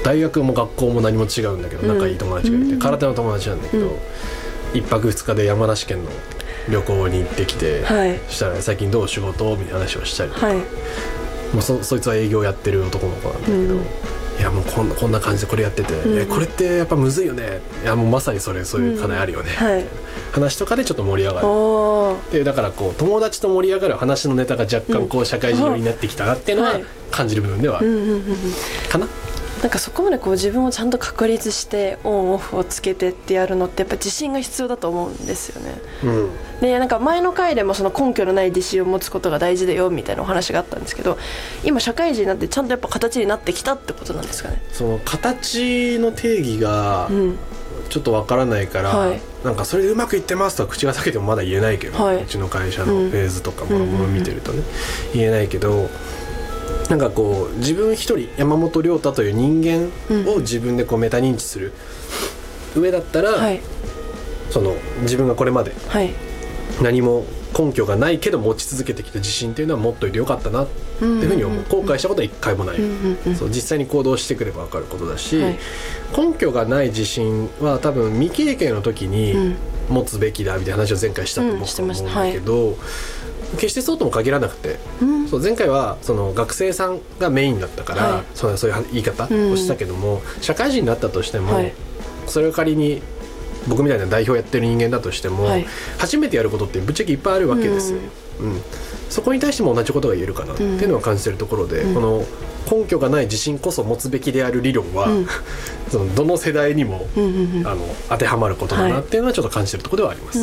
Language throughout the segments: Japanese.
大学も学校も何も違うんだけど仲いい友達がいて、空手の友達なんだけど、1泊2日で山梨県の旅行に行ってきて、したら最近どう仕事みたいな話をしたりとか、もうそいつは営業やってる男の子なんだけど、いやもうこんな感じでこれやってて、これってやっぱむずいよね、いやもうまさにそういう課題あるよね、話とかでちょっと盛り上がるで、だからこう友達と盛り上がる話のネタが若干こう社会人寄りになってきたなっていうのは感じる部分ではかな。 なんかそこまでこう自分をちゃんと確立してオンオフをつけてってやるのってやっぱ自信が必要だと思うんですよね、でなんか前の回でもその根拠のない自信を持つことが大事だよみたいなお話があったんですけど、今社会人になってちゃんとやっぱ形になってきたってことなんですかね。 その形の定義がちょっとわからないから、なんかそれでうまくいってますとは口が裂けてもまだ言えないけど、うちの会社のフェーズとかものを見てるとね、言えないけど、なんかこう自分一人山本亮太という人間を自分でこうメタ認知する上だったら、その自分がこれまで何も根拠がないけど持ち続けてきた自信っていうのは持っといてよかったなっていうふうに思う。後悔したことは一回もない。そう実際に行動してくれば分かることだし、根拠がない自信は多分未経験の時に持つべきだみたいな話を前回したと思うんだけど、決してそうとも限らなくて、そう前回はその学生さんがメインだったから、そういう言い方をしたけども、社会人になったとしても、それを仮に僕みたいな代表やってる人間だとしても、初めてやることってぶっちゃけいっぱいあるわけですよ、そこに対しても同じことが言えるかなっていうのは感じてるところで、この根拠がない自信こそ持つべきである理論は、そのどの世代にも、当てはまることだなっていうのはちょっと感じてるところではあります。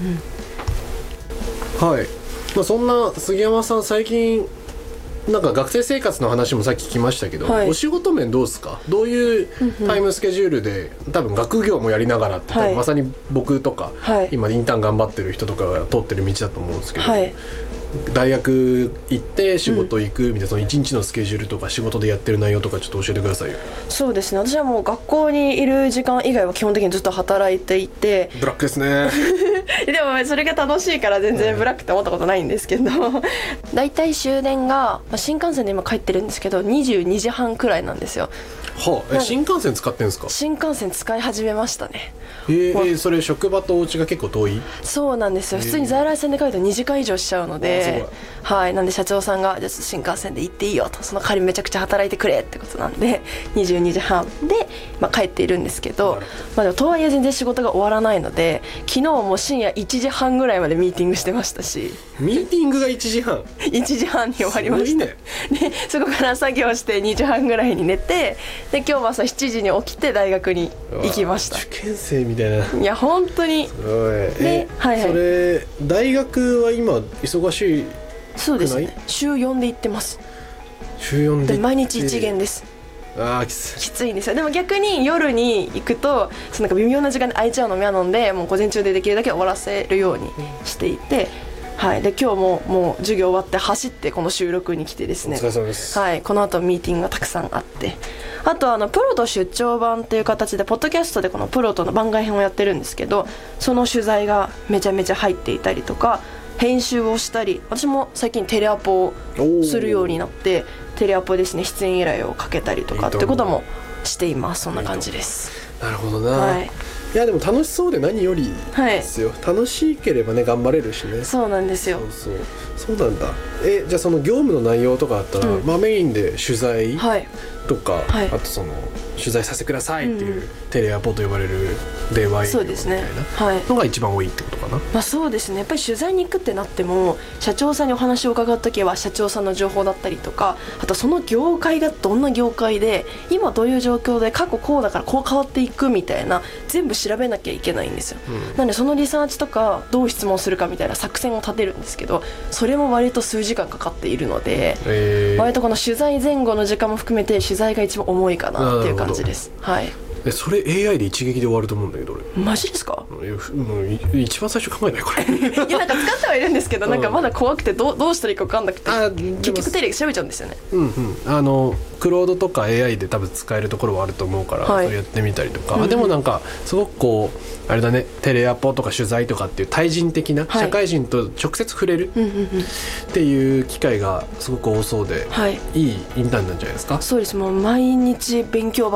はい、そんな杉山さん最近なんか学生生活の話もさっき聞きましたけど、お仕事面どうですか？どういうタイムスケジュールで、多分学業もやりながらって、まさに僕とか、今インターン頑張ってる人とかが通ってる道だと思うんですけど、大学行って仕事行くみたいな、その一日のスケジュールとか仕事でやってる内容とかちょっと教えてくださいよ。 そうですね、私はもう学校にいる時間以外は基本的にずっと働いていて、 ブラックですねでもそれが楽しいから全然ブラックって思ったことないんですけど、だいたい終電が新幹線で今帰ってるんですけど22時半くらいなんですよ。 新幹線使ってんですか？ 新幹線使い始めましたね。 それ職場とお家が結構遠い？ そうなんですよ、普通に在来線で帰ると2時間以上しちゃうので、なんで社長さんがじゃあ新幹線で行っていいよと、その代わりめちゃくちゃ働いてくれってことなんで22時半で、帰っているんですけど、でもとはいえ全然仕事が終わらないので、昨日も深夜1時半ぐらいまでミーティングしてましたし。 ミーティングが1時半 1時半に終わりました。でそこから作業して2時半ぐらいに寝て、で今日も朝7時に起きて大学に行きました。 受験生みたいな。 いや本当に。 それ大学は今忙しい？ そうですね、週4で行ってます。 週4で毎日1限です。きついんですよ。でも逆に夜に行くとなんか微妙な時間で空いちゃうのも嫌なので、もう午前中でできるだけ終わらせるようにしていて、で今日ももう授業終わって走ってこの収録に来てですね、 お疲れ様です。 この後ミーティングがたくさんあって、あとプロと出張版っていう形でポッドキャストでこのプロとの番外編をやってるんですけど、その取材がめちゃめちゃ入っていたりとか、編集をしたり、私も最近テレアポをするようになって、テレアポですね、出演依頼をかけたりとかってこともしています。そんな感じです。 なるほどな、いやでも楽しそうで何よりですよ、楽しければね頑張れるしね。 そうなんですよ。 そうなんだ。じゃあその業務の内容とかあったら、メインで取材とか、あとその取材させてくださいっていう、テレアポと呼ばれる電話営業みたいなのが一番多いってことかな。 そうですね、やっぱり取材に行くってなっても、社長さんにお話を伺うときは社長さんの情報だったりとか、あとその業界がどんな業界で今どういう状況で過去こうだからこう変わっていくみたいな、全部調べなきゃいけないんですよ、なのでそのリサーチとかどう質問するかみたいな作戦を立てるんですけど、それも割と数時間かかっているので、割とこの取材前後の時間も含めて取材が一番重いかなっていう感じです。 それ AI で一撃で終わると思うんだけど、俺マジですか？ 一番最初考えないこれいやなんか使ってはいるんですけど、なんかまだ怖くてどうしたらいいか分かんなくて、結局テレビ調べちゃうんですよね。 クロードとか AI で多分使えるところはあると思うから、それやってみたりとか、でもなんかすごくこうあれだね、テレアポとか取材とかっていう対人的な、社会人と直接触れるっていう機会がすごく多そうで、いいインターンなんじゃないですか？ そうです、もう毎日勉強